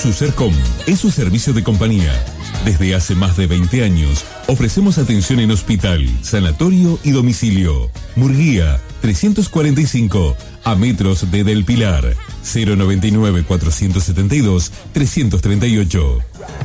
SuSerCom es su servicio de compañía. Desde hace más de 20 años ofrecemos atención en hospital, sanatorio y domicilio. Murguía 345, a metros de Del Pilar. 099 472 338.